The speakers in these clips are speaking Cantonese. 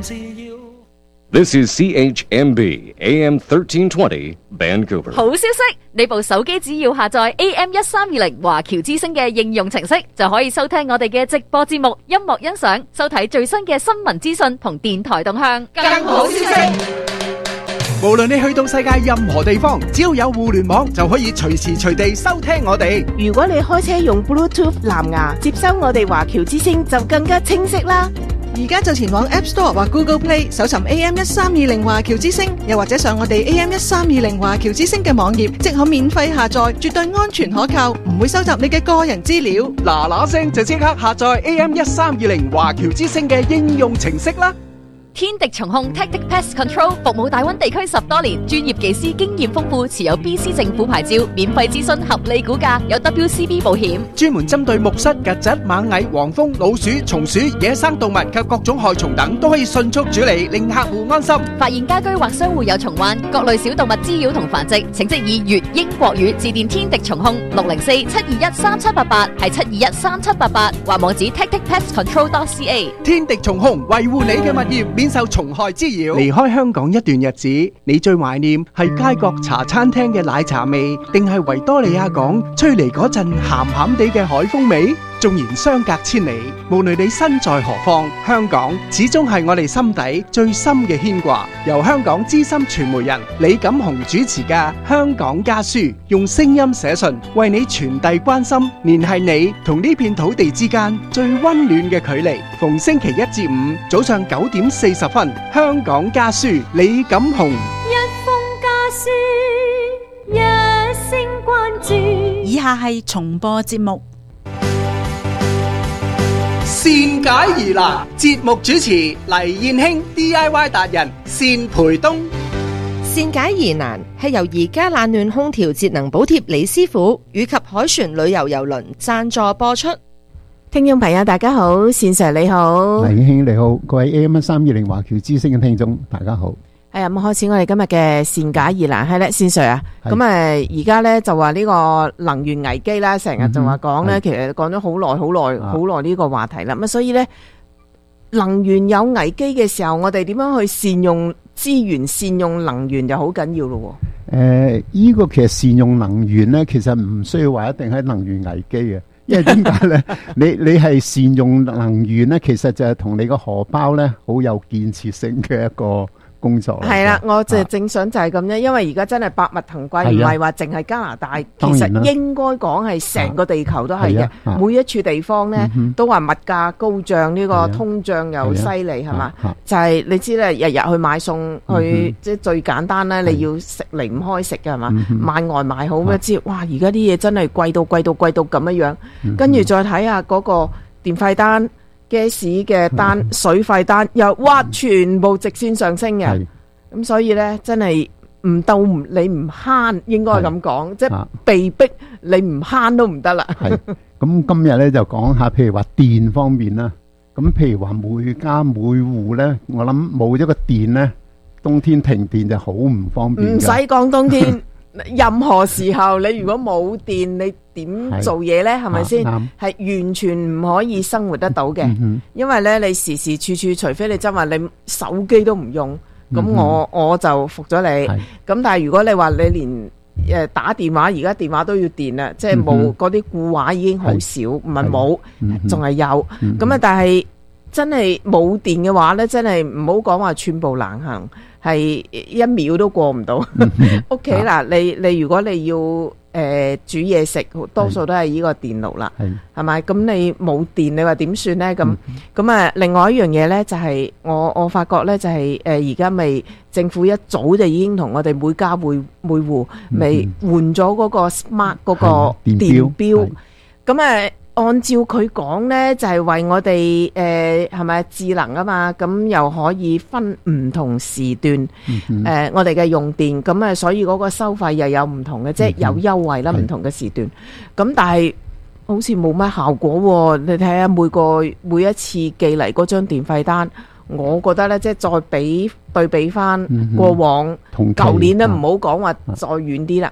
This is CHMB AM 1320 Vancouver。 好消息，你部手機只要下載 AM1320華僑之聲嘅應用程式，就可以收聽我哋嘅直播節目、音樂欣賞、收睇最新嘅新聞資訊同電台動向。更好消息， 無論你去到世界任何地方，只要有互聯網，就可以隨時隨地收聽我哋。 如果你開車用 Bluetooth 藍牙接收我哋華僑之聲，就更加清晰啦。 而家就前往 App Store 或 Google Play 搜尋 AM1320 華僑之聲，又或者上我哋 AM1320 華僑之聲嘅網頁，即可免費下載，絕對安全可靠，唔會收集你嘅個人資料。 嗱聲就即刻下載 AM1320 華僑之聲嘅應用程式啦。 天敵蟲控 Tactic Pest Control 服務大灣地區10多年，專業技師經驗豐富，持有 BC 政府牌照，免費諮詢，合理估價，有 WCB 保險， 專門針對木蝨、曱甴、螞蟻、黃蜂、老鼠、松鼠、野生動物及各種害蟲等，都可以迅速處理，令客戶安心。 發現家居或商戶有蟲患、各類小動物滋擾同繁殖，請即以粵英國語致電天敵蟲控604-721-3788，係721-3788，或網址 tacticpestcontrol.ca。 天敵蟲控維護你嘅物業免受蟲害滋擾。離開香港一段日子，你最懷念係街角茶餐廳嘅奶茶味，定係維多利亞港吹嚟嗰陣鹹鹹地嘅海風味？縱然相隔千里，無論你身在何方，香港始終係我哋心底最深嘅牽掛。由香港資深傳媒人李錦雄主持嘅《香港家書》，用聲音寫信，為你傳遞關心，聯繫你同呢片土地之間最溫暖嘅距離。逢星期一至五早上9:40，《香港家書》李錦雄。 一封家書，一聲關注。 以下係重播節目。 善解疑難，節目主持黎燕卿 DIY 達人單培東。 善解疑難係由宜家冷暖空調節能補貼李師傅以及凱旋旅遊郵輪贊助播出。 聽眾朋友大家好，善 Sir 你好， 黎燕卿你好，各位 AM1320 華僑之聲嘅聽眾大家好。 係啊，咁開始我哋今日嘅善解疑難係咧，善 Sir 啊，咁而家咧就話呢個能源危機啦，成日就話講咧，其實講咗好耐呢個話題啦。咁所以咧，能源有危機嘅時候，我哋點樣去善用資源、善用能源就好緊要咯。 呢個其實善用能源咧，其實唔需要話一定係能源危機嘅，因為點解咧？你係善用能源咧，其實就係同你個荷包咧好有建設性嘅一個工作係啦，我就正想就係咁啫，因為而家真係百物騰貴，唔係話淨係加拿大，其實應該講係成個地球都係嘅，每一處地方咧都話物價高漲，呢個通脹又犀利係嘛，就係你知咧，日日去買餸去，即係最簡單咧，你要食離唔開食嘅係嘛，買外賣好咩？知哇，而家啲嘢真係貴到咁樣，跟住再睇下嗰個電費單。gas 嘅單、水費單又哇，全部直線上升嘅，咁所以咧真係唔到你唔慳，應該咁講，即係被逼你唔慳都唔得啦。 咁今日咧就講下，譬如話電方面啦，咁譬如話每家每戶咧，我諗冇咗個電咧，冬天停電就好唔方便。 唔使講冬天。任何時候你如果冇電，你點做嘢呢？係咪先？係完全唔可以生活得到嘅，因為呢，你時時處處，除非你真話你手機都唔用，咁我就服咗你。咁但係如果你話你連打電話，而家電話都要電啦，即係冇嗰啲固話已經好少，唔係冇，仲係有。咁啊，但係真係冇電嘅話呢，真係唔好講話寸步難行。係一秒都過唔到屋企啦！你如果你要煮嘢食，多數都係呢個電爐啦，係咪？咁你冇電，你話點算呢？咁啊，另外一樣嘢呢，就係我發覺呢，就係而家咪政府一早就已經同我哋每家每戶咪換咗嗰個 smart 嗰個電錶，咁按照佢講呢，就係為我哋係咪智能啊嘛？咁又可以分唔同時段我哋嘅用電，咁所以嗰個收費又有唔同嘅，即係有優惠啦，唔同嘅時段。咁但係好似冇乜效果喎。你睇下每一次寄嚟嗰張電費單，我覺得呢，即係再對比翻過往舊年呢，唔好講話再遠啲啦。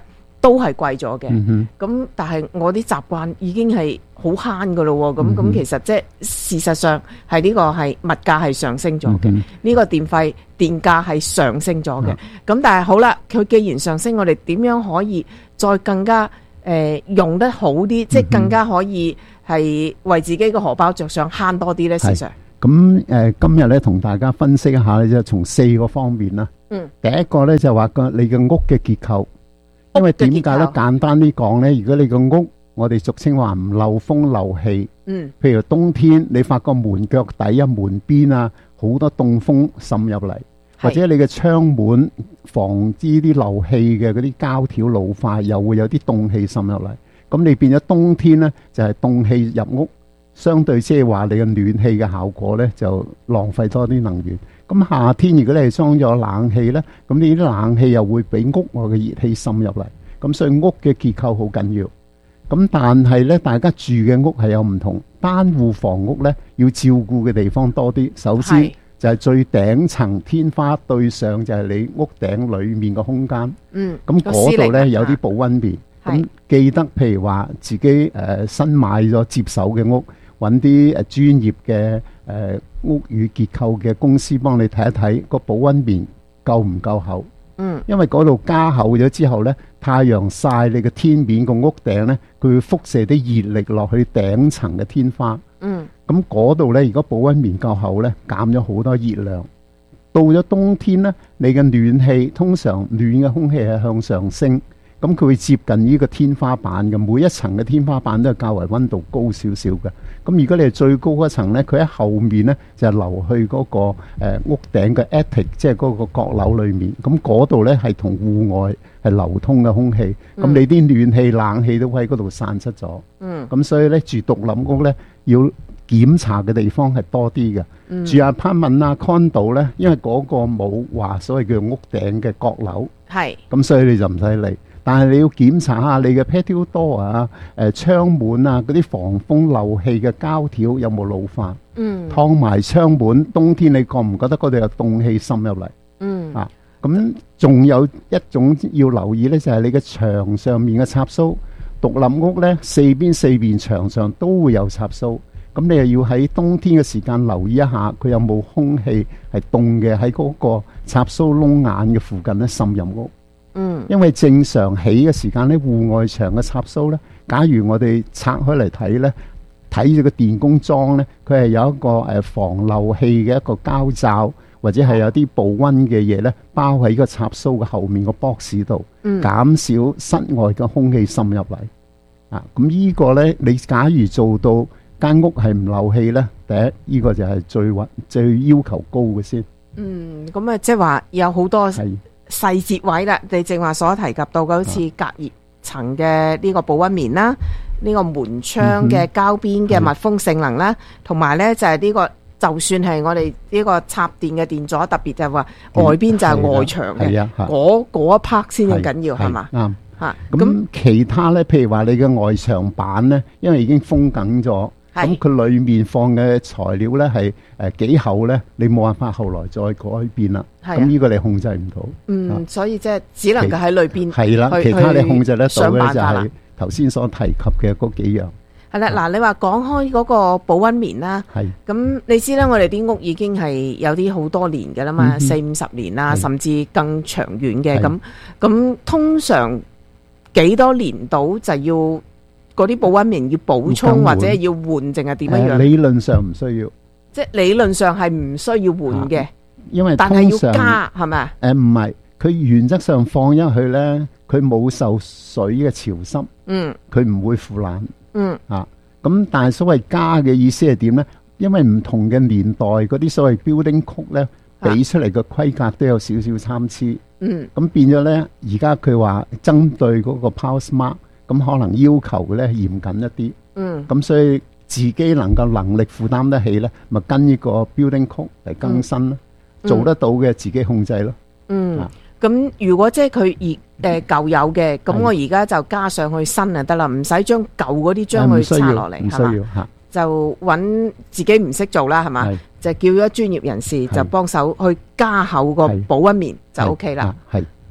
都係貴咗嘅。咁但係我啲習慣已經係好慳噶咯，咁其實即係事實上係呢個係物價係上升咗嘅，呢個電價係上升咗嘅。咁但係好啦，佢既然上升，我哋點樣可以再更加用得好啲，即係更加可以係為自己個荷包着想慳多啲呢？事實上， 咁今日咧同大家分析一下咧，就從4個方面啦。第一個咧就話你嘅屋嘅結構，因為點解咧？簡單啲講咧，如果你個屋我哋俗稱話唔漏風漏氣，譬如冬天你發覺門腳底啊、門邊啊好多凍風滲入嚟，或者你嘅窗門防止啲漏氣嘅嗰啲膠條老化，又會有啲凍氣滲入嚟，咁你變咗冬天咧就係凍氣入屋，相對即係話你嘅暖氣嘅效果咧就浪費多啲能源。咁夏天如果你係裝咗冷氣咧，咁呢啲冷氣又會俾屋外嘅熱氣滲入嚟，咁所以屋嘅結構好緊要。咁但係咧，大家住嘅屋係有唔同，單戶房屋咧要照顧嘅地方多啲。首先就係最頂層天花對上就係你屋頂裏面嘅空間。咁嗰度咧有啲保溫棉。咁記得譬如話自己新買咗接手嘅屋，揾啲專業嘅屋宇結構嘅公司幫你睇一睇個保溫棉夠唔夠厚。因為嗰度加厚咗之後呢，太陽曬你嘅天面個屋頂呢，佢會輻射啲熱力落去頂層嘅天花。咁嗰度呢，如果保溫棉夠厚呢，減咗好多熱量。到咗冬天呢，你嘅暖氣通常暖嘅空氣係向上升，咁佢會接近呢個天花板嘅，每一層嘅天花板都係較為溫度高少少嘅。咁如果你係最高嗰層呢，佢喺後面呢就流去嗰個屋頂嘅 attic， 即係嗰個閣樓裏面。咁嗰度呢係同戶外係流通嘅空氣。咁你啲暖氣、冷氣都喺嗰度散失咗。咁所以呢，住獨立屋呢要檢查嘅地方係多啲嘅。住apartment啊 condo 呢，因為嗰個冇話所謂叫屋頂嘅閣樓。咁所以你就唔使理。但係你要檢查下你嘅 patio door 啊、窗門啊嗰啲防風漏氣嘅膠條有冇老化？燙埋窗門，冬天你覺唔覺得嗰度有凍氣滲入嚟？咁仲有一種要留意呢，就係你嘅牆上面嘅插蘇。獨立屋呢，四邊牆上都會有插蘇，咁你又要喺冬天嘅時間留意一下，佢有冇空氣係凍嘅喺嗰個插蘇窿眼嘅附近呢滲入屋。因為正常起嘅時間咧，戶外牆嘅插蘇咧，假如我哋拆開嚟睇咧，睇住個電工裝咧，佢係有一個防漏氣嘅一個膠罩，或者係有啲保溫嘅嘢咧，包喺個插蘇嘅後面個 box 度，減少室外嘅空氣滲入嚟。咁呢個咧，你假如做到間屋係唔漏氣咧，第一呢個就係最要求高嘅先。 咁啊，即係話有好多細節位啦，你正話所提及到嘅，好似隔熱層嘅呢個保溫棉啦，呢個門窗嘅膠邊嘅密封性能啦，同埋呢就係呢個，就算係我哋呢個插電嘅電阻，特別就係話外邊就係外牆嘅，嗰一 part 先至緊要，係嘛？啱嚇。 咁其他呢，譬如話你嘅外牆板呢，因為已經封緊咗。咁佢裏面放嘅材料咧係幾厚咧，你冇辦法後來再改變啦。咁呢個你控制唔到。 所以即係只能夠喺裏邊係啦，其他你控制得到咧就係頭先所提及嘅嗰幾樣。 係啦，嗱，你話講開嗰個保溫棉啦，咁你知啦，我哋啲屋已經係有啲好多年嘅啦嘛，40-50年啦，甚至更長遠嘅。咁通常幾多年到就要嗰啲保溫棉要補充或者要換，淨係點樣？ 理論上唔需要， 即係理論上係唔需要換嘅， 因為但係要加係咪？ 唔係，佢原則上放入去咧，佢冇受水嘅潮濕，佢唔會腐爛，咁但係所謂加嘅意思係點咧？因為唔同嘅年代嗰啲所謂 building code 咧，俾出嚟嘅規格都有少少參差，咁變咗咧，而家佢話針對嗰個 power smart。咁可能要求咧嚴謹一啲，咁所以自己能力負擔得起咧，咪跟呢個 building code 嚟更新咯，做得到嘅自己控制咯。 咁如果即係佢舊有嘅，咁我而家就加上去新就得啦，唔使將舊嗰啲將佢拆落嚟， 唔需要嚇， 就揾自己唔識做啦，係嘛？就叫咗專業人士就幫手去加厚個保溫棉就 OK 啦。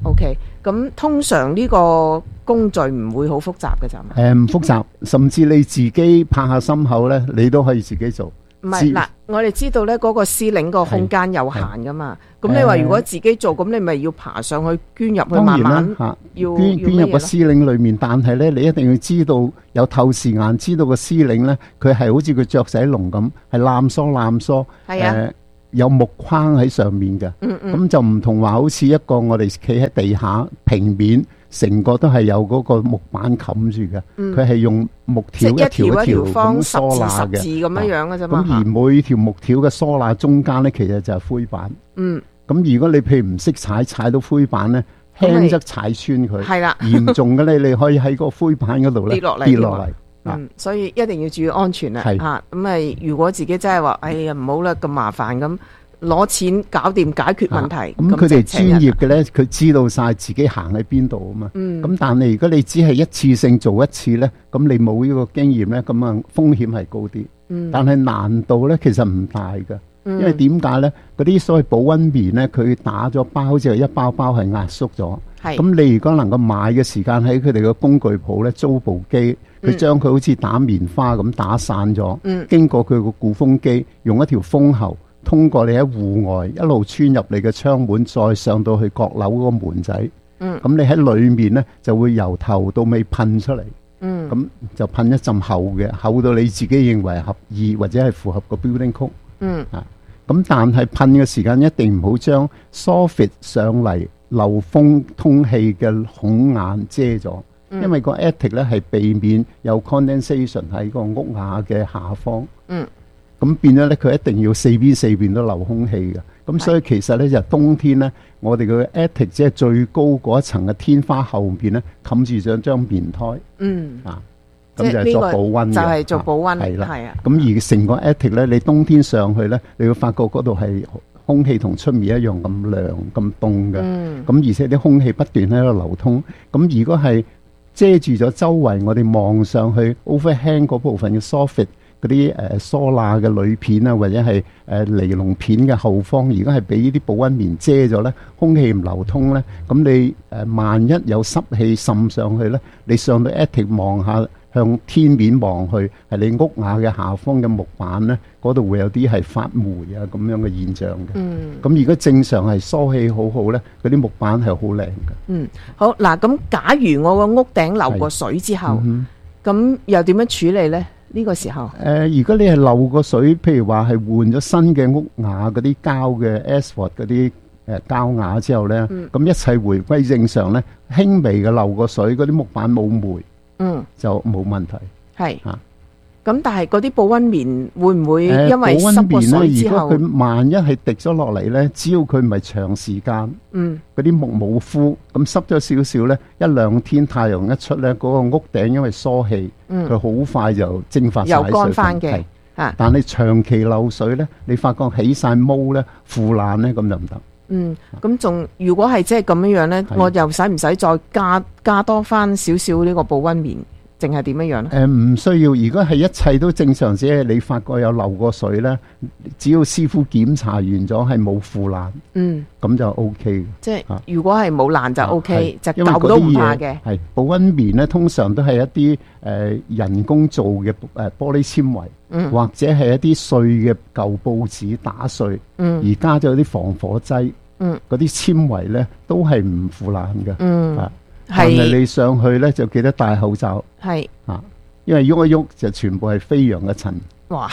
OK， 咁通常呢個工序唔會好複雜嘅咋嘛？ 唔複雜，甚至你自己拍下心口咧，你都可以自己做。 唔係嗱，我哋知道咧嗰個司令個空間有限噶嘛。咁你話如果自己做，咁你咪要爬上去捐入去，慢慢要捐入個司令裏面。但係咧，你一定要知道有透視眼，知道個司令咧，佢係好似個雀仔籠咁，係攬疏。係啊。有木框喺上面嘅，咁就唔同話好似一個我哋企喺地下平面，成個都係有嗰個木板冚住嘅。佢係用木條一條一條咁梳罅嘅， 十字咁樣嘅啫嘛。 咁而每條木條嘅梳罅中間咧，其實就係灰板。咁如果你譬如唔識踩到灰板咧，輕則踩穿佢，係啦。嚴重嘅咧，你可以喺個灰板嗰度咧跌落嚟。 所以一定要注意安全啦。咁如果自己真係話，哎呀唔好啦，咁麻煩咁，攞錢搞掂解決問題。 咁佢哋專業嘅咧，佢知道晒自己行喺邊度啊嘛。咁但係如果你只係一次性做一次咧，咁你冇呢個經驗咧，咁啊風險係高啲。但係難度咧其實唔大㗎，因為點解咧？嗰啲所謂保溫棉咧，佢打咗包之後一包包係壓縮咗。咁你如果能夠買嘅時間喺佢哋嘅工具鋪咧租部機。佢將佢好似打棉花咁打散咗，經過佢個鼓風機，用一條風喉通過你喺戶外一路穿入你嘅窗門，再上到去閣樓嗰個門仔。咁你喺裏面咧就會由頭到尾噴出嚟。咁就噴一陣厚嘅，厚到你自己認為合意或者係符合個 building code。咁但係噴嘅時間一定唔好將疏fit上嚟漏風通氣嘅孔眼遮咗。因為個 attic 咧係避免有 condensation 喺個屋瓦嘅下方，咁變咗咧佢一定要四邊都流空氣嘅，咁所以其實咧就冬天咧，我哋個 attic 即係最高嗰一層嘅天花後邊咧冚住咗張棉胎，咁就係做保溫嘅， 就係做保溫， 係啦，咁而成個 attic 咧，你冬天上去咧，你會發覺嗰度係空氣同出面一樣咁涼咁凍嘅，咁而且啲空氣不斷喺度流通，咁如果係遮住咗周圍，我哋望上去 overhang 嗰部分嘅 soffit 嗰啲梳罅嘅鋁片啊，或者係尼龍片嘅後方，如果係俾呢啲保溫棉遮咗咧，空氣唔流通咧，咁你萬一有濕氣滲上去咧，你上到 attic 望下向天面望去，係你屋瓦嘅下方嘅木板咧，嗰度會有啲係發霉啊咁樣嘅現象嘅。咁如果正常係疏氣好好咧，嗰啲木板係好靚嘅。 好嗱，咁假如我個屋頂漏過水之後，咁又點樣處理咧？呢個時候如果你係漏過水，譬如話係換咗新嘅屋瓦嗰啲膠嘅 asphalt 嗰啲膠瓦之後咧，咁一切回歸正常咧，輕微嘅漏過水，嗰啲木板冇霉。就冇問題。係咁但係嗰啲保溫棉會唔會因為濕過水之後， 如果佢萬一係滴咗落嚟咧，只要佢唔係長時間，嗰啲木冇枯，咁濕咗少少咧，一兩天太陽一出咧，嗰個屋頂因為疏氣，佢好快就蒸發晒水分， 又乾翻嘅。 但係長期漏水咧，你發覺起晒毛咧、腐爛咧，咁就唔得。 咁仲如果係即係咁樣樣咧，我又使唔使再加多翻少少呢個保溫棉？淨係點樣樣咧？ 唔需要。如果係一切都正常，只係你發覺有漏過水咧，只要師傅檢查完咗係冇腐爛，咁就 O K。 即係如果係冇爛就 O K，就舊都唔怕嘅。 係保溫棉咧，通常都係一啲人工做嘅玻璃纖維，或者係一啲碎嘅舊報紙打碎，而加咗啲防火劑，嗰啲纖維咧都係唔腐爛嘅。但係你上去咧就記得戴口罩，係因為喐一喐就全部係飛揚嘅塵。哇！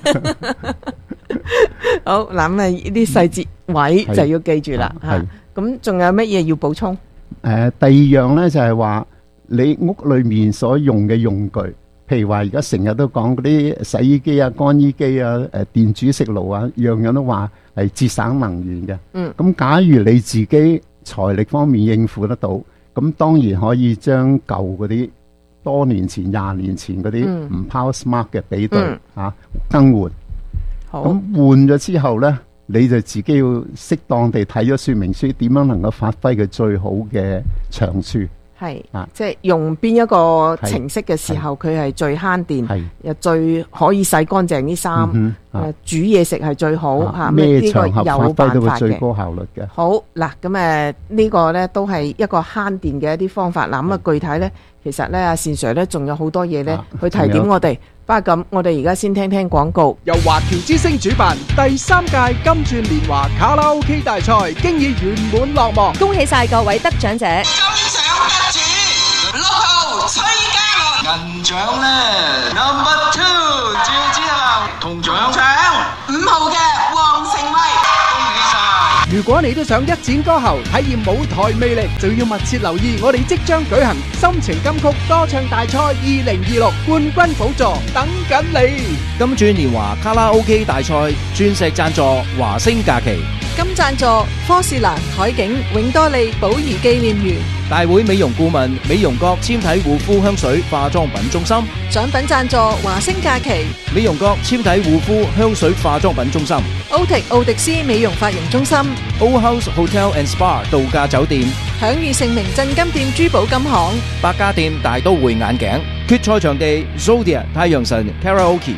好嗱，咁啊呢啲細節位就要記住啦。係咁，仲有乜嘢要補充？ 第二樣咧就係話你屋裏面所用嘅用具，譬如話而家成日都講嗰啲洗衣機啊、乾衣機啊、電煮食爐啊，樣樣都話係節省能源嘅。咁假如你自己財力方面應付得到，咁當然可以將舊嗰啲多年前、20年前嗰啲唔 Power Smart 嘅比對更換。咁換咗之後呢，你就自己要適當地睇咗說明書，點樣能夠發揮佢最好嘅長處。 係即係用邊一個程式嘅時候，佢係最慳電，又最可以洗乾淨啲衫，煮嘢食係最好嚇。 咩呢個有辦都會法嘅。 最高效率嘅。 好嗱，咁呢個咧都係一個慳電嘅一啲方法。嗱咁具體咧，其實咧阿善 Sir 咧仲有好多嘢咧去提點我哋。不過咁，我哋而家先聽聽廣告。 由華僑之星主辦第3屆金鑽年華卡拉 OK 大賽，經已圓滿落幕。 恭喜晒各位得獎者！ 金獎得主6號崔嘉倫，銀獎咧 Number 2趙子豪，銅獎5號嘅黃成威，恭喜晒！ 如果你都想一展歌喉，體驗舞台魅力，就要密切留意我哋即將舉行心情金曲歌唱大賽2026冠軍寶座，等緊你。 金鑽年華卡拉 OK 大賽鑽石贊助華星假期， 金贊助科士蘭海景永多利寶儀紀念園， 大會美容顧問美容閣纖體護膚香水化妝品中心， 獎品贊助華星假期， 美容閣纖體護膚香水化妝品中心， 奧迪斯美容髮型中心 ，O House Hotel and Spa 度假酒店， 享譽盛名鎮金店珠寶金行， 百家店大都會眼鏡，決賽場地 Zodia 太陽神 Karaoke。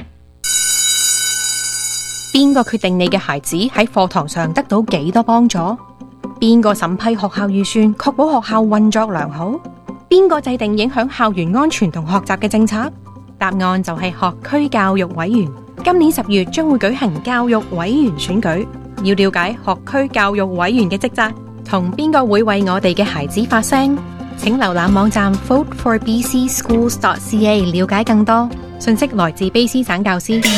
邊個決定你嘅孩子喺課堂上得到幾多幫助？邊個審批學校預算，確保學校運作良好？邊個制定影響校園安全同學習嘅政策？答案就係學區教育委員。今年10月將會舉行教育委員選舉，要了解學區教育委員嘅職責，同邊個會為我哋嘅孩子發聲？請瀏覽網站 voteforbcschools.ca 了解更多。信息來自卑詩省教師。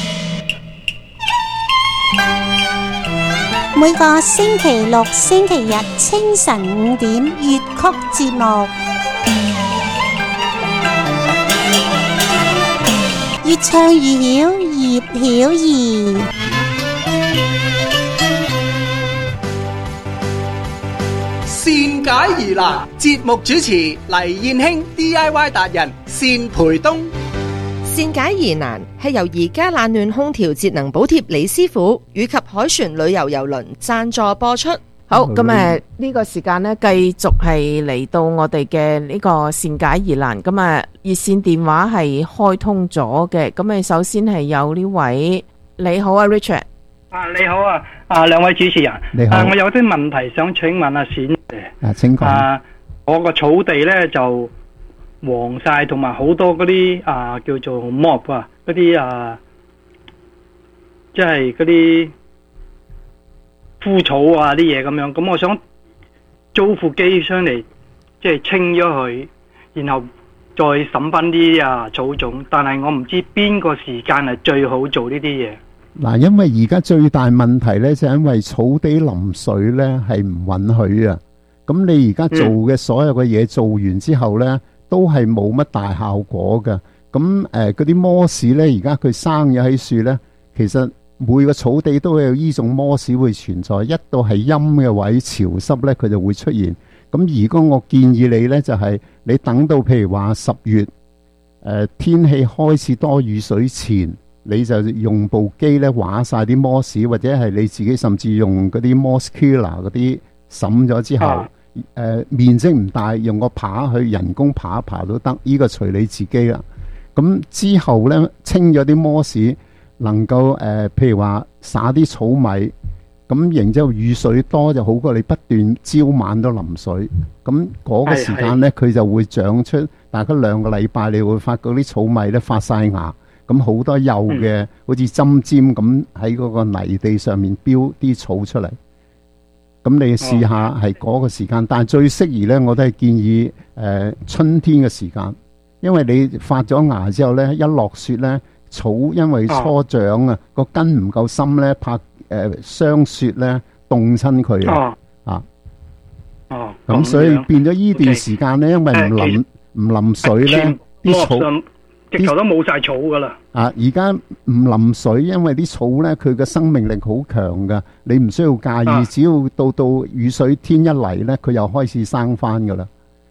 每個星期六、星期日清晨5點粵曲節目，越唱越曉，葉曉儀。 善解疑難，節目主持黎燕卿 DIY 達人單培東。 善解疑難係由而家冷暖空調節能補貼李師傅以及凱旋旅遊郵輪贊助播出。 好，咁呢個時間呢，繼續係嚟到我哋嘅呢個善解疑難。咁熱線電話係開通咗嘅。咁首先係有呢位，你好啊 Richard。 你好啊，兩位主持人。 你好。 我有啲問題想請問阿冼嘅。 請講。 我個草地呢就黃晒，同埋好多嗰啲叫做 mob 嗰啲即係嗰啲枯草啲嘢咁樣。咁我想租副機上嚟，即係清咗佢，然後再審翻啲草種。但係我唔知邊個時間係最好做呢啲嘢。 嗱，因為而家最大問題呢，就係因為草地淋水呢係唔允許啊。咁你而家做嘅所有嘅嘢做完之後呢，都係冇乜大效果嘅。咁嗰啲摩士呢，而家佢生咗喺樹呢，其實每個草地都會有呢種摩士會存在。一到係陰嘅位潮濕呢，佢就會出現。咁如果我建議你呢，就係你等到譬如話10月天氣開始多雨水前，你就用部機呢畫晒啲摩士，或者係你自己甚至用嗰啲 moss killer 嗰啲審咗之後。面積唔大，用個耙去人工耙一耙都得，呢個隨你自己啦。咁之後呢，清咗啲摩士，能夠譬如話撒啲草米，咁然之後雨水多就好過你不斷朝晚都淋水。咁嗰個時間呢，佢就會長出大概2個禮拜，你會發覺啲草米呢發晒芽，咁好多幼嘅，好似針尖咁喺嗰個泥地上面飆啲草出嚟。咁你試下係嗰個時間，但係最適宜呢，我都係建議春天嘅時間，因為你發咗芽之後呢，一落雪呢，草因為初長啊，個根唔夠深呢，怕霜雪呢凍親佢咁所以變咗呢段時間呢，因為唔淋水呢，啲草直頭都冇晒草噶啦。 而家唔淋水，因為啲草呢，佢嘅生命力好強噶，你唔需要介意，只要到雨水天一嚟呢，佢又開始生翻噶啦。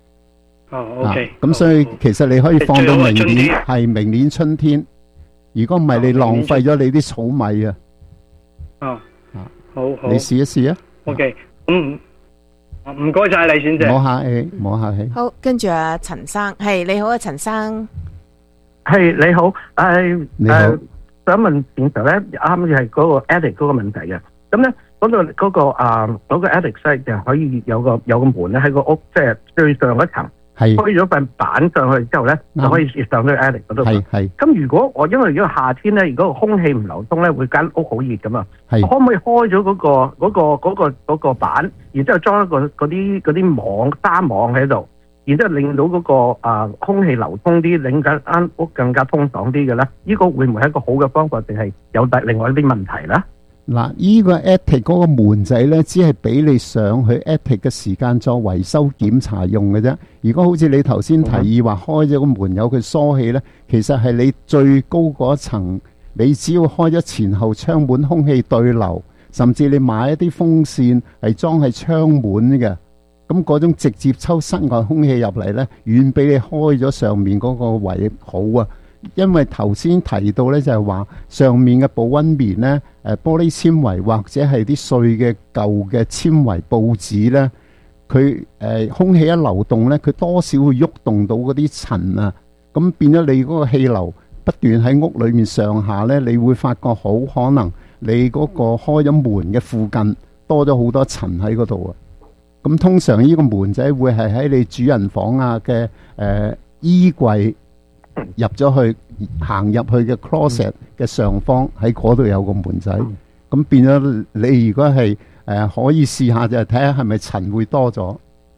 OK。 咁所以其實你可以放到明年春天。如果唔係，你浪費咗你啲草米啊。 好。 你試一試啊。 OK。 唔該晒李小姐。 冇客氣，冇客氣。 好，跟住阿陳生，係你好啊，陳生。 係你好， 你好。 想問電台咧，啱係嗰個 attic 嗰個問題嘅。咁咧嗰個 attic 咧就可以有個門咧喺個屋，即係最上一層。係推咗塊板上去之後咧，就可以上到 attic 嗰度。係。咁如果因為夏天咧，如果個空氣唔流通咧，會間屋好熱噶嘛。係。可唔可以開咗嗰個板，然之後裝一個嗰啲網紗網喺度，然之後令到嗰個空氣流通啲，令間屋更加通爽啲嘅咧？呢個會唔會係一個好嘅方法，定係有另外一啲問題咧？ 嗱，依個 attic 嗰個門仔咧，只係俾你上去 attic 嘅時間作維修檢查用嘅啫。如果好似你頭先提議話開咗個門有佢疏氣咧，其實係你最高嗰層，你只要開咗前後窗門空氣對流，甚至你買一啲風扇係裝喺窗門嘅，咁嗰種直接抽室外空氣入嚟咧，遠比你開咗上面嗰個位好啊。因為頭先提到咧，就係話上面嘅保溫棉咧，玻璃纖維或者係啲碎嘅舊嘅纖維報紙咧，佢空氣一流動咧，佢多少會喐動到嗰啲塵啊，咁變咗你嗰個氣流不斷喺屋裏面上下咧，你會發覺好可能你嗰個開咗門嘅附近多咗好多塵喺嗰度啊。咁通常呢個門仔會係喺你主人房啊嘅衣櫃入咗去，行入去嘅 closet 嘅上方，喺嗰度有個門仔，咁變咗你如果係可以試下就係睇下係咪塵會多咗。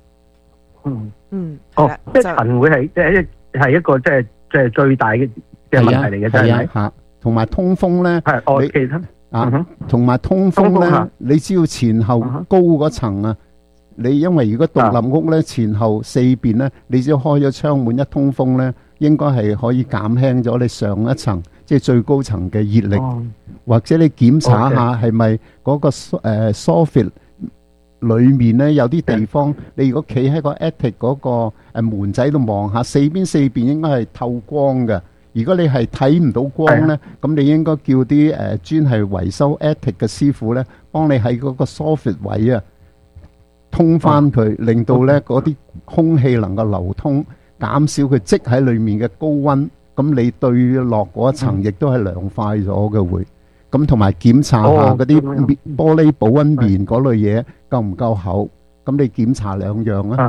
即係塵會係一個即係最大嘅問題嚟嘅，真係嚇。同埋通風咧， 係其他同埋通風咧，你只要前後高嗰層啊。你因為如果獨立屋咧，前後四邊咧，你只要開咗窗門一通風咧，應該係可以減輕咗你上一層即係最高層嘅熱力，或者你檢查下係咪嗰個soffit 裡面咧有啲地方，你如果企喺個 attic 嗰個門仔度望下，四邊應該係透光嘅。如果你係睇唔到光咧，咁你應該叫啲專係維修 attic 嘅師傅咧，幫你喺嗰個 soffit 位啊，通翻佢，令到咧嗰啲空氣能夠流通，減少佢積喺裏面嘅高溫，咁你對落嗰一層亦都係涼快咗嘅會。咁同埋檢查下嗰啲玻璃保溫棉嗰類嘢夠唔夠厚，咁你檢查兩樣啊。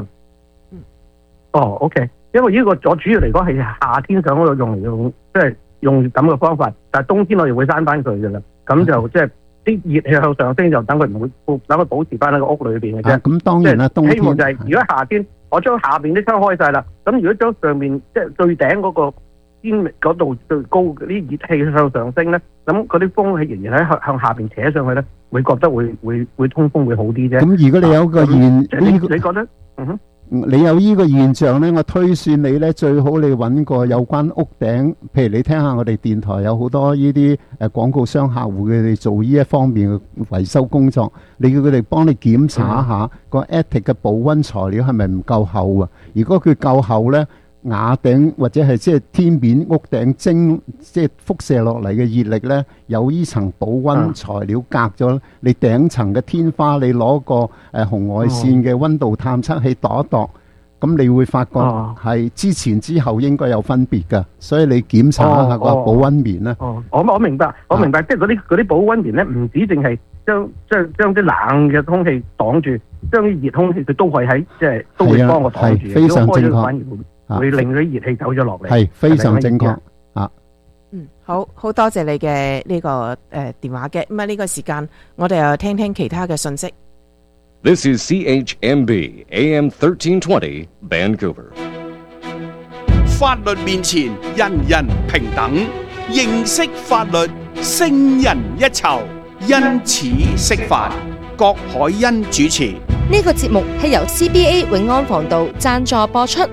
OK， 因為呢個我主要嚟講係夏天上嗰度用，即係用咁嘅方法，但係冬天我哋會閂翻佢嘅啦，咁就即係。啲熱氣向上升就等佢唔會，等佢保持翻喺個屋裏邊嘅啫。咁當然啦，冬天希望就係如果夏天我將下邊啲窗開晒啦，咁如果將上面即係最頂嗰個天嗰度最高嗰啲熱氣向上升咧，咁嗰啲風氣仍然喺向下邊扯上去咧，會覺得會通風會好啲啫。咁如果你有個你覺得你有呢個現象咧，我推算你咧最好你揾個有關屋頂，譬如你聽下我哋電台有好多呢啲廣告商客戶佢哋做呢一方面嘅維修工作，你叫佢哋幫你檢查一下個 attic 嘅保溫材料係咪唔夠厚啊？如果佢夠厚咧，瓦頂或者係即係天面屋頂即係輻射落嚟嘅熱力咧，有呢層保溫材料隔咗，你頂層嘅天花你攞個紅外線嘅溫度探測器度一度，咁你會發覺係之前之後應該有分別㗎，所以你檢查一下個保溫棉啦。我明白，即係嗰啲保溫棉咧，唔止淨係將啲冷嘅空氣擋住，將啲熱空氣佢都係喺即係都會幫我擋住， 非常正確。 會令嗰啲熱氣走咗落嚟， 係非常正確啊！ 好多謝你嘅呢個電話嘅，咁啊呢個時間我哋又聽其他嘅信息。 This is CHMB AM 1320 Vancouver。 法律面前人人平等，認識法律勝人一籌，因此釋法。郭海欣主持。 呢個節目係由 CBA 永安防道贊助播出。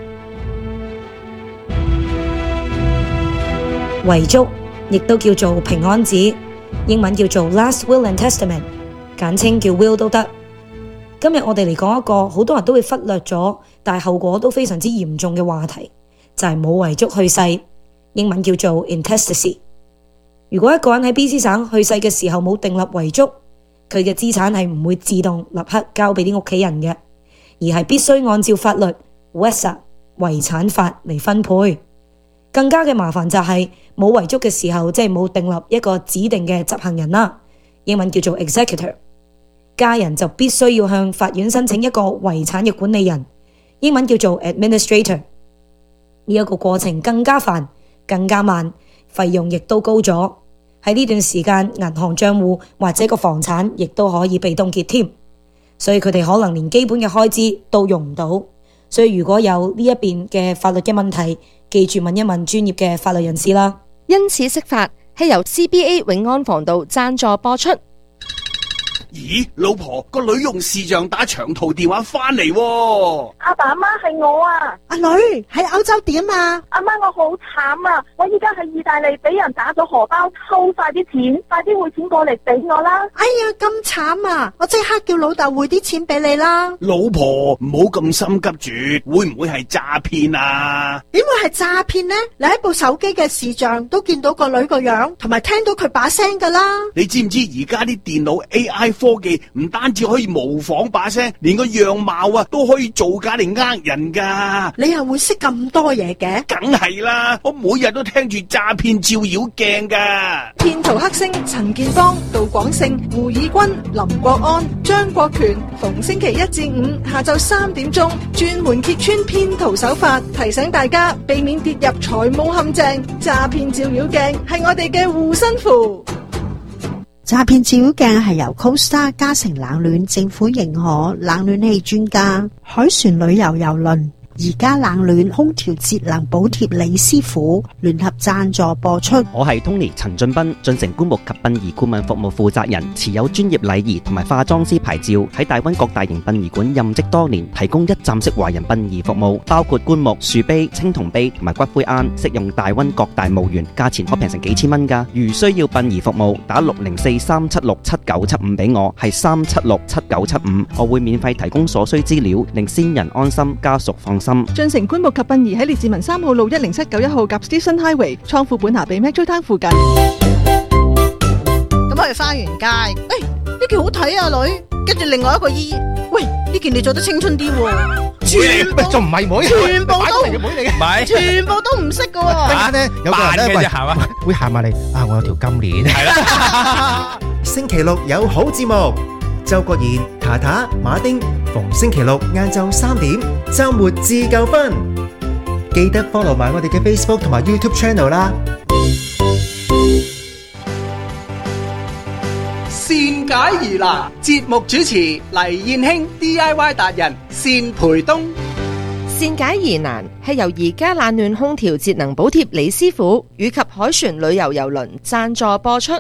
遺囑亦都叫做平安紙，英文叫做 Last Will and Testament， 簡稱叫 Will 都得。今日我哋嚟講一個好多人都會忽略咗，但係後果都非常之嚴重嘅話題，就係冇遺囑去世，英文叫做 Intestacy。如果一個人喺 BC 省去世嘅時候冇訂立遺囑，佢嘅資產係唔會自動立刻交俾啲屋企人嘅， 而係必須按照法律 Wesa 遺產法嚟分配。更加嘅麻煩就係冇遺囑嘅時候，即係冇訂立一個指定嘅執行人啦，英文叫做 executor。家人就必須要向法院申請一個遺產嘅管理人，英文叫做 administrator。呢一個過程更加煩、更加慢，費用亦都高咗。喺呢段時間，銀行賬戶或者個房產亦都可以被凍結添，所以佢哋可能連基本嘅開支都用唔到。所以如果有呢一邊嘅法律嘅問題，記住問一問專業嘅法律人士啦。 因此釋法係由 CBA 永安防盜贊助播出。 咦，老婆，個女用視像打長途電話翻嚟喎。 阿爸阿媽係我啊。 阿女喺歐洲點啊？ 阿媽我好慘啊！我依家喺意大利俾人打咗荷包，抽晒啲錢，快啲匯錢過嚟俾我啦！ 哎呀，咁慘啊！我即刻叫老豆匯啲錢俾你啦。 老婆，唔好咁心急住，會唔會係詐騙啊？ 點會係詐騙呢？你喺部手機嘅視像都見到個女個樣，同埋聽到佢把聲噶啦。 你知唔知而家啲電腦 AI科技唔單止可以模仿把聲，連個樣貌啊都可以造假嚟呃人噶。 你又會識咁多嘢嘅？ 梗係啦，我每日都聽住詐騙照妖鏡噶。 騙徒黑星陳建邦、杜廣勝、胡以軍、林國安、張國權，逢星期一至五下晝3點鐘，專門揭穿騙徒手法，提醒大家避免跌入財務陷阱。詐騙照妖鏡係我哋嘅護身符。 詐騙照妖鏡係由 Costa 嘉誠冷暖政府認可冷暖氣專家海船旅遊郵輪而家冷暖空調節能補貼李師傅聯合贊助播出。 我係 Tony 陳俊斌，進城棺木及殯儀顧問服務負責人，持有專業禮儀同埋化妝師牌照，喺大灣各大型殯儀館任職多年，提供一站式華人殯儀服務，包括棺木、樹碑、青銅碑同埋骨灰龕，適用大灣各大墓園，價錢可平成幾千蚊㗎。如需要殯儀服務，打604-376-7975俾我，係376-7975，我會免費提供所需資料，令先人安心，家屬放心。 進城棺木及殯儀喺列治文3號路10791號夾 Station Highway 倉庫本拿比 Metro Town 附近。咁我哋花園街，呢件好睇啊女，跟住另外一個姨，喂呢件你做得青春啲喎，全部仲唔係妹， 全部都妹嚟嘅， 全部都唔識嘅喎。 但係咧有個人咧會行埋嚟啊，我有條金鏈。係啦， 星期六有好節目。周國賢、塔塔、馬丁，逢星期六晏晝3點，周末自夠分。記得 follow 埋我哋嘅 Facebook 同埋 YouTube channel 啦。 善解疑難，節目主持黎燕卿 DIY 達人單培東。 善解疑難係由而家冷暖空調節能補貼李師傅以及海船旅遊郵輪贊助播出。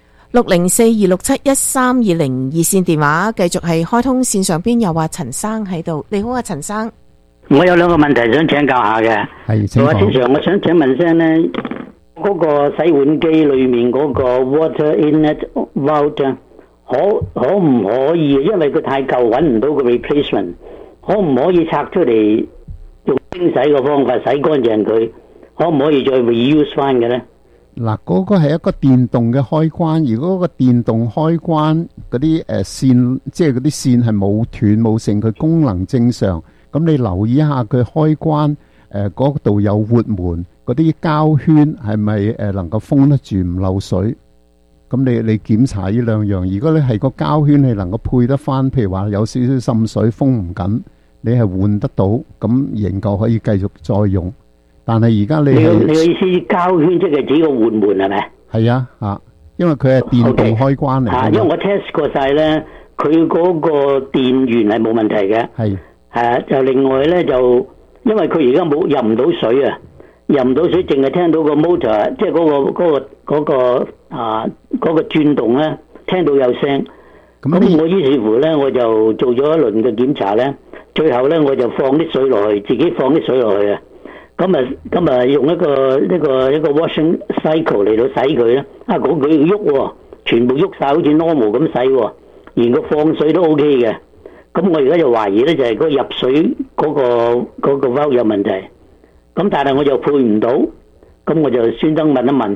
604-267-1320熱線電話繼續係開通，線上邊有話陳生喺度。你好啊，陳生。 我有兩個問題想請教下嘅。 係，請講。 正常我想請問聲呢，嗰個洗碗機裏面嗰個 water inlet valve 可唔可以？因為佢太舊，揾唔到個 replacement， 可唔可以拆出嚟用清洗嘅方法洗乾淨佢？可唔可以再 reuse 翻嘅呢？ 嗱，嗰個係一個電動嘅開關。如果個電動開關嗰啲線，即係嗰啲線係冇斷冇成，佢功能正常，咁你留意一下佢開關嗰度有活門，嗰啲膠圈係咪能夠封得住唔漏水？咁你檢查呢兩樣。如果你係個膠圈係能夠配得翻，譬如話有少少滲水封唔緊，你係換得到，咁仍舊可以繼續再用。但係而家你嘅意思膠圈即係指個換門係咪？ 係啊，因為佢係電動開關嚟。 因為我 test 過晒咧，佢嗰個電源係冇問題嘅。係就另外咧就，因為佢而家冇入唔到水啊，入唔到水，淨係聽到個 motor， 即係嗰個轉動咧，聽到有聲。咁我於是乎咧，我就做咗一輪嘅檢查咧，最後咧我就放啲水落去，自己放啲水落去啊。咁啊用一個 washing cycle 嚟到洗佢咧，佢喐，全部喐晒，好似 normal 咁洗，連個放水都 OK 嘅。咁我而家就懷疑咧，就係嗰入水嗰個 valve 有問題。咁但係我就配唔到，咁我就專登問一問。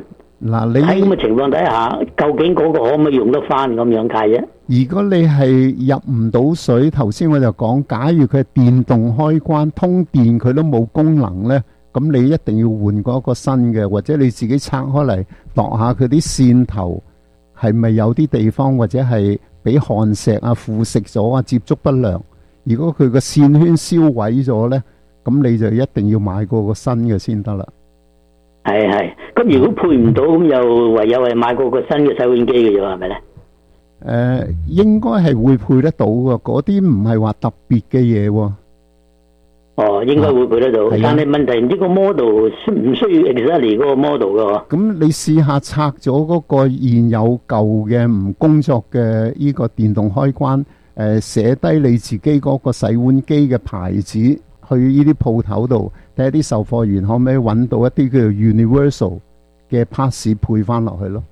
嗱，你喺咁嘅情況底下，究竟嗰個可唔可以用得翻咁樣解啫？ 如果你係入唔到水，頭先我就講，假如佢係電動開關通電，佢都冇功能呢，咁你一定要換嗰個新嘅，或者你自己拆開嚟度下佢啲線頭係咪有啲地方或者係俾焊石啊腐蝕咗啊，接觸不良。如果佢個線圈燒毀咗呢，咁你就一定要買過個新嘅先得啦。 係，咁如果配唔到，咁又唯有係買過個新嘅洗碗機嘅啫，係咪咧？ 應該係會配得到嘅，嗰啲唔係話特別嘅嘢喎。 哦，應該會配得到，但係問題呢個 model 唔需要 exactly 嗰個 model 嘅喎。 咁你試下拆咗嗰個現有舊嘅唔工作嘅呢個電動開關，寫低你自己嗰個洗碗機嘅牌子，去呢啲鋪頭度睇下啲售貨員可唔可以揾到一啲叫做 universal 嘅 parts 配翻落去咯。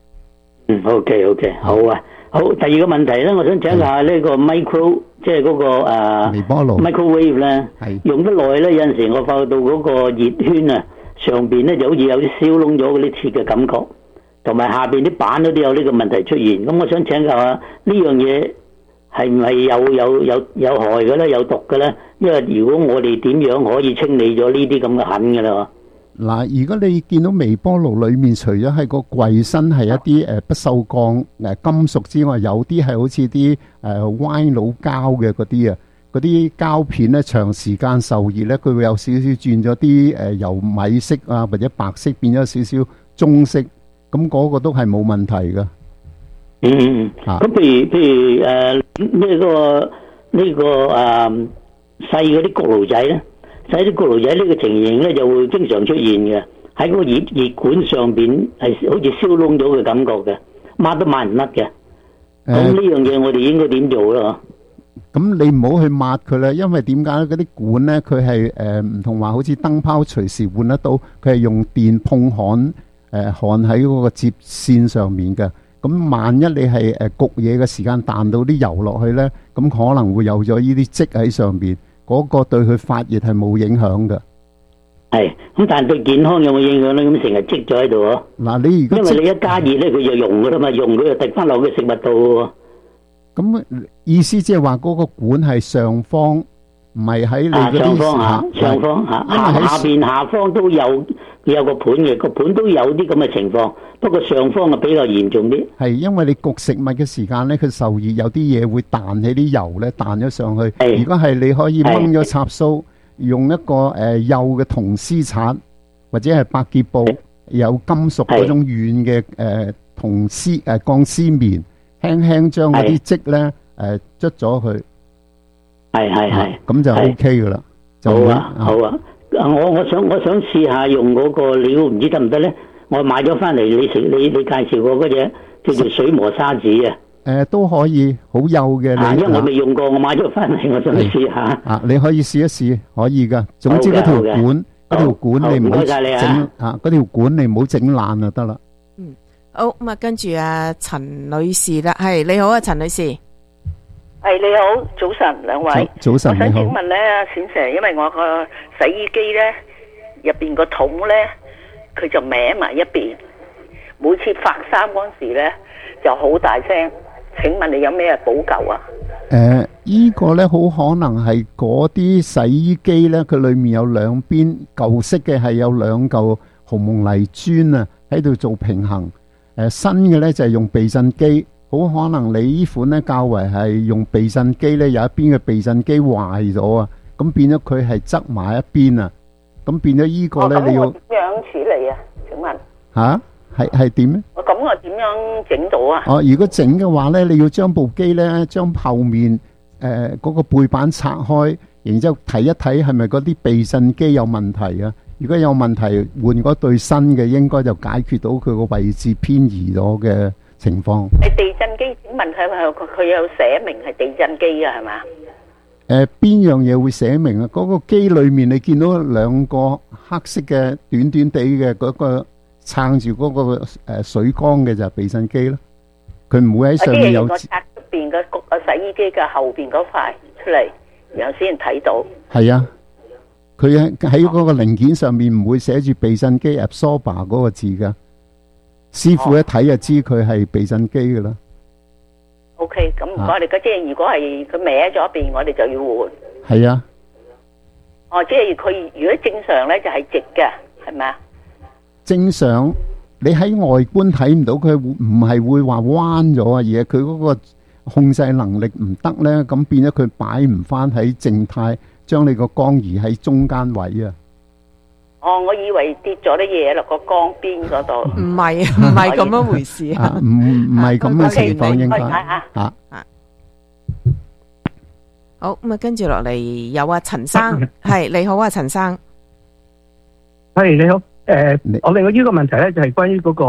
OK， 好啊。好，第二個問題咧，我想請下呢個 micro， 即係嗰個微波爐 microwave 咧，用得耐咧，有陣時我發覺到嗰個熱圈啊，上邊咧就好似有啲燒燶咗嗰啲鐵嘅感覺，同埋下邊啲板都有呢個問題出現。咁我想請教下呢樣嘢係唔係有害嘅咧，有毒嘅咧？因為如果我哋點樣可以清理咗呢啲咁嘅痕嘅咧？ 嗱，如果你見到微波爐裏面除咗係個櫃身係一啲不鏽鋼金屬之外，有啲係好似啲歪佬膠嘅嗰啲啊，嗰啲膠片咧長時間受熱咧，佢會有少少轉咗啲由米色啊或者白色變咗少少棕色，咁嗰個都係冇問題㗎。 咁譬如呢個細嗰啲焗爐仔咧。使啲焗爐仔呢個情形咧就會經常出現嘅，喺嗰個熱管上邊係好似燒燶咗嘅感覺嘅，抹都抹唔甩嘅。咁呢樣嘢我哋應該點做咧？ 咁你唔好去抹佢啦，因為點解咧？嗰啲管咧佢係唔同話好似燈泡隨時換得到，佢係用電碰焊焊喺嗰個接線上面嘅。咁萬一你係焗嘢嘅時間彈到啲油落去咧，咁可能會有咗呢啲積喺上邊。嗰個對佢發熱係冇影響嘅， 係咁，但係對健康有冇影響咧？咁成日積咗喺度嗬。 嗱，你如果因為你一加熱咧，佢就溶噶啦嘛，溶佢就滴翻落去食物度。 咁意思即係話嗰個管係上方，唔係喺你嗰啲上方下邊下方都有個盤嘅，個盤都有啲咁嘅情況。不過上方啊比較嚴重啲， 係因為你焗食物嘅時間咧，佢受熱有啲嘢會彈起啲油咧，彈咗上去。如果係你可以掹咗插蘇，用一個幼嘅銅絲刷或者係百潔布，有金屬嗰種軟嘅銅絲鋼絲棉，輕輕將嗰啲積咧捽咗佢。 係， 咁就 OK 噶啦。 好啊，我想試下用嗰個料，唔知得唔得咧？我買咗翻嚟，你介紹過嗰隻叫做水磨砂紙啊？ 都可以，好幼嘅。 因為我未用過，我買咗翻嚟，我想試下。 你可以試一試，可以噶。總之嗰條管你唔好整嗰條管你唔好整爛就得啦。 好，咁啊，跟住陳女士啦，係你好啊，陳女士。 係你好，早晨兩位。 早晨， 我想請問咧，冼 Sir，因為我個洗衣機咧入邊個桶咧，佢就歪埋一邊，每次發衫嗰時咧就好大聲。請問你有咩補救啊？ 依個咧好可能係嗰啲洗衣機咧，佢裏面有兩邊舊式嘅係有兩嚿紅蒙泥磚啊喺度做平衡。新嘅咧就係用避震機。好可能你呢款咧較為係用避震機咧，有一邊嘅避震機壞咗啊，咁變咗佢係側埋一邊啊，咁變咗呢個咧你要點樣處理啊？請問係點咧？ 我點樣整到啊？ 如果整嘅話咧，你要將部機咧將後面嗰個背板拆開，然之後睇一睇係咪嗰啲避震機有問題啊？如果有問題，換嗰對新嘅，應該就解決到佢個位置偏移咗嘅情況。 係地震機，請問佢有寫明係地震機啊？係嘛？ 邊樣嘢會寫明啊？嗰個機裏面你見到兩個黑色嘅短短地嘅嗰個撐住嗰個水缸嘅就係避震機咯。佢唔會喺上面有。我拆出邊嘅洗衣機嘅後邊嗰塊出嚟，然後先睇到。 係啊，佢喺嗰個零件上面唔會寫住避震機 absorber 嗰個字噶。 師傅一睇就知佢係避震機噶啦。 OK， 咁唔該你。即係如果係佢歪咗一邊，我哋就要換。 係啊。 哦，即係佢如果正常咧就係直嘅，係咪啊？ 正常，你喺外觀睇唔到佢唔係會話彎咗啊，而係佢嗰個控制能力唔得咧，咁變咗佢擺唔翻喺靜態，將你個缸移喺中間位啊。 哦，我以為跌咗啲嘢落個缸邊嗰度。 唔係咁樣回事啊。 唔係咁嘅情況應該嚇。 好，咁啊，跟住落嚟有阿陳生，係你好啊，陳生。 係你好，我另外呢個問題咧就係關於嗰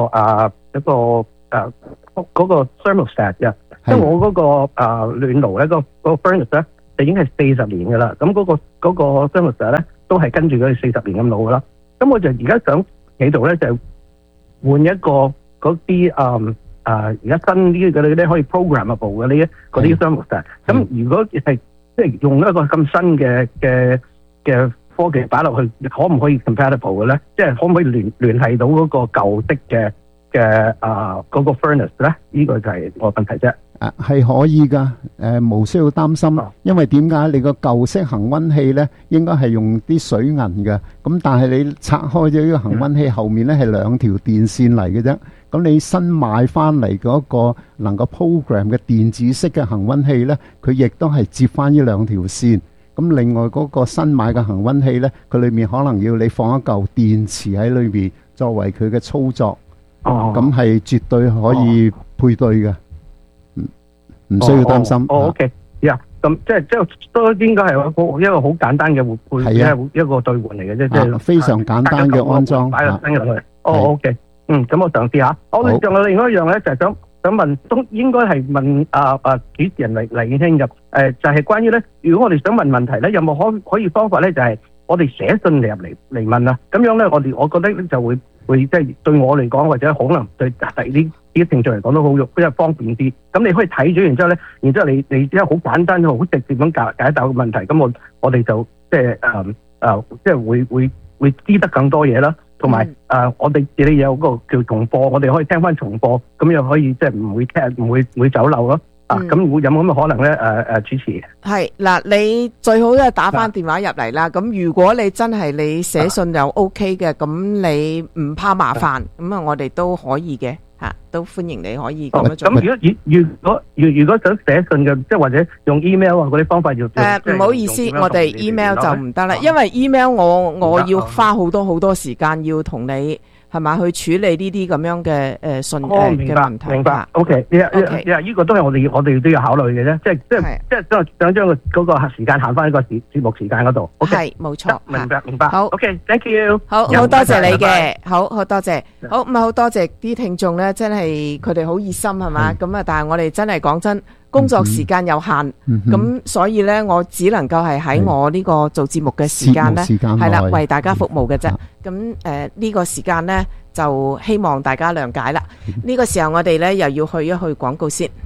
個 thermostat 嘅，因為我嗰個暖爐咧，嗰個 furnace 咧就已經係40年噶啦，咁嗰個 thermostat 咧都係跟住佢40年咁老噶啦，咁我就而家想喺度咧就換一個嗰啲而家新啲嘅咧可以 programmable 嘅嗰啲 thermostat，咁如果係即係用一個咁新嘅科技擺落去，可唔可以 compatible 嘅咧？即係可唔可以聯繫到嗰個舊式嘅嗰個 furnace 咧？呢個就係我問題啫。 係可以㗎，無需要擔心，因為點解你個舊式恆溫器咧應該係用啲水銀嘅，咁但係你拆開咗呢個恆溫器後面咧係2條電線嚟嘅啫。咁你新買翻嚟嗰個能夠 program 嘅電子式嘅恆溫器咧，佢亦都係接翻呢2條線。咁另外嗰個新買嘅恆溫器咧，佢裏面可能要你放一嚿電池喺裏面作為佢嘅操作。咁係絕對可以配對嘅，唔需要擔心。 OK，咁即係都應該係一個好簡單嘅配，一個兌換嚟嘅啫，即係非常簡單嘅安裝。 擺個燈入去。OK。咁我嘗試下。我哋仲有另外一樣咧，就係想問，都應該係問主持人黎兄嘅，就係關於咧，如果我哋想問問題咧，有冇可以方法咧，就係我哋寫信嚟入嚟問啊？咁樣咧，我覺得咧就會即係對我嚟講，或者可能對第啲聽眾嚟講都好比較方便啲。咁你可以睇咗，然之後咧，你即係好簡單、好直接咁解答個問題。咁我哋就即係會知得更多嘢啦。同埋我哋有個叫重播，我哋可以聽翻重播，咁又可以即係唔會走漏咯。咁會有冇咁嘅可能咧？主持係嗱，你最好都係打翻電話入嚟啦。咁如果你真係你寫信又 OK 嘅，咁你唔怕麻煩，咁我哋都可以嘅嚇，都歡迎你可以咁樣做。 咁如果想寫信嘅，即係或者用 email 啊嗰啲方法要唔好意思，我哋 email 就唔得啦，因為 email 我要花好多時間要同你係嘛去處理呢啲咁樣嘅信嘅問題。 明白。OK， 呢個都係我哋都要考慮嘅啫，即係想將嗰個時間行翻喺個節目時間嗰度。 係冇錯。 明白。好 ，OK，thank you。 好多謝你嘅，好多謝。好咁啊，好多謝啲聽眾咧，真係佢哋好熱心係嘛，咁啊，但係我哋真係講真。工作時間有限，咁所以咧，我只能夠係喺我呢個做節目嘅時間咧，係啦，為大家服務嘅啫。咁呢個時間咧，就希望大家諒解啦。呢個時候我哋咧又要去一去廣告先。